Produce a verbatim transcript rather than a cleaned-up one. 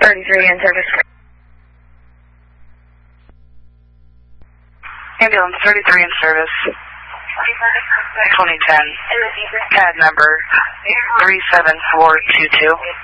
thirty-three in service. Ambulance thirty-three in service. twenty ten. C A D number three seven four two two.